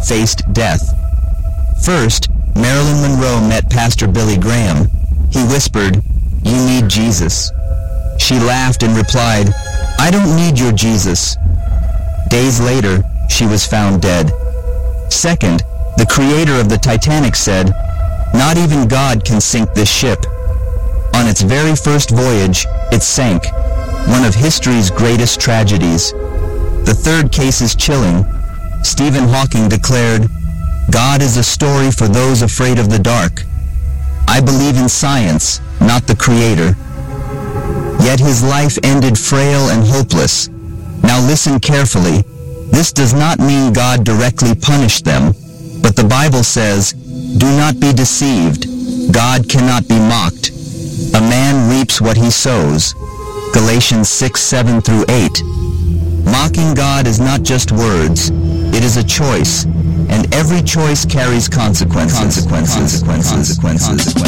faced death. First, Marilyn Monroe met Pastor Billy Graham. He whispered, "You need Jesus." She laughed and replied, "I don't need your Jesus." Days later, she was found dead. Second, the creator of the Titanic said, "Not even God can sink this ship." On its very first voyage, it sank, one of history's greatest tragedies. The third case is chilling. Stephen Hawking declared, "God is a story for those afraid of the dark." I believe in science, not the creator. Yet his life ended frail and hopeless. Now listen carefully. This does not mean God directly punished them, but the Bible says, "Do not be deceived. God cannot be mocked. A man reaps what he sows." Galatians 6:7-8. Mocking God is not just words, it is a choice, and every choice carries consequences.